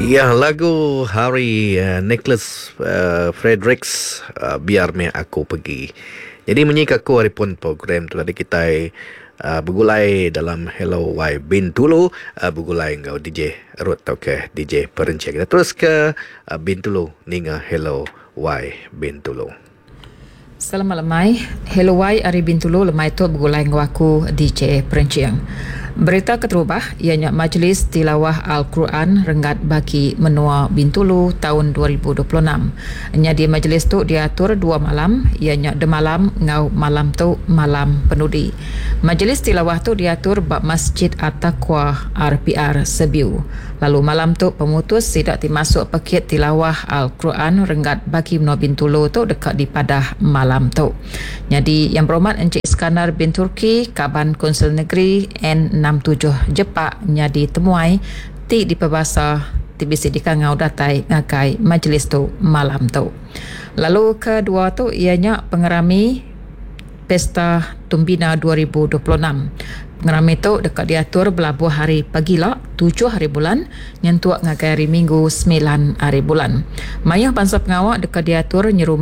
Ya, lagu Harry Nicholas Fredericks, Biar Me Aku Pergi. Jadi menyika aku hari pun program tu tadi kita bergulai dalam Hello Why Bin Tulu, bergulai ngau DJ Rut atau ke DJ Perencik. Kita terus ke Bin Tulu ninga Hello Why Bin Tulu. Selamat lemai, Hello Wai Ari Bintulu lemai tu bergulai dengan aku DJ Perenciang. Berita keterubah ianya Majlis Tilawah Al-Quran Renggat Baki Menua Bintulu tahun 2026. Nya di majlis tu diatur 2 malam, ianya de malam ngau malam tu malam penudi. Majlis tilawah tu diatur bab Masjid At-Taqwa RPR Sebiu. Lalu malam tu pemutus tidak dimasuk pakit tilawah Al-Quran Renggat Baki Menua Bintulu tu dekat di Padah malam tu. Jadi yang berhormat Encik Iskandar bin Turki, Kaban Konsul Negeri N67 Jepak nya ditemuai ti di perbasa ti bisi di kangau datai ngakai majlis tu malam tu. Lalu kedua tu ianya pengerami Pesta Tumbina 2026. Pengerami tu dekat diatur belabuh hari pagila 7 hari bulan nyentuak ngakai hari Minggu 9 hari bulan. Mayah bangsa pengawak dekat diatur nyerum